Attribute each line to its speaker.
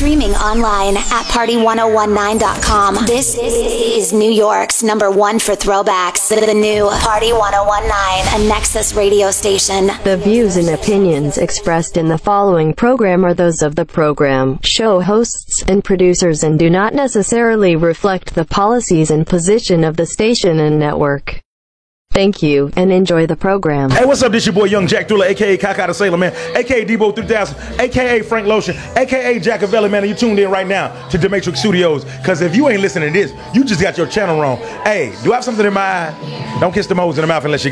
Speaker 1: Streaming online at party1019.com. This is New York's #1 for throwbacks. The new Party 1019, a Nexus radio station.
Speaker 2: The views and opinions expressed in the following program are those of the program, show hosts, and producers and do not necessarily reflect the policies and position of the station and network. Thank you, and enjoy the program.
Speaker 3: Hey, what's up? This your boy Young Jack Thriller, a.k.a. Kaka the Sailor Man, a.k.a. Debo 3000, a.k.a. Frank Lotion, a.k.a. Jackavelli, man, and you tuned in right now to DeMatrix Studios, because if you ain't listening to this, you just got your channel wrong. Hey, do I have something in my eye? Don't kiss the moles in the mouth unless you